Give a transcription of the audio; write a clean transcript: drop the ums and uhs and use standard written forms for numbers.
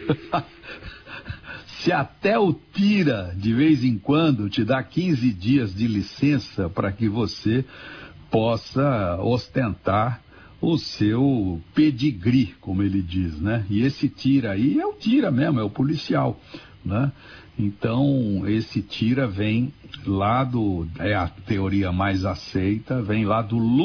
Se até o tira, de vez em quando, te dá 15 dias de licença para que você possa ostentar o seu pedigree, como ele diz, né? E esse tira aí é o tira mesmo, é o policial, né? Então, esse tira vem lá é a teoria mais aceita, vem lá do